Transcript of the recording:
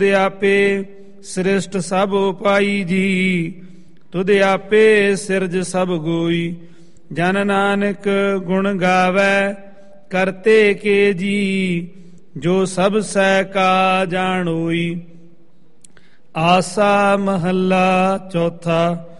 ਆਪੇ ਸ੍ਰਿਸ਼ਟ ਸਭ ਉਪਾਈ ਜੀ, ਤੁਧ ਆਪੇ ਸਿਰਜ ਸਭ ਗੋਈ। ਜਨ ਨਾਨਕ ਗੁਣ ਗਾਵੈ ਕਰਤੇ ਕੇ ਜੀ, ਜੋ ਸਭ ਸਹਿ ਕਾ ਜਾਣੋਈ। ਆਸਾ ਮਹੱਲਾ ਚੌਥਾ।